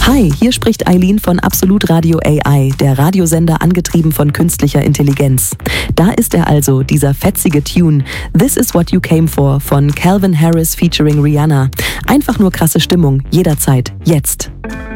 Hi, hier spricht Eileen von Absolut Radio AI, der Radiosender angetrieben von künstlicher Intelligenz. Da ist er also, dieser fetzige Tune This Is What You Came For von Calvin Harris featuring Rihanna. Einfach nur krasse Stimmung, jederzeit, jetzt.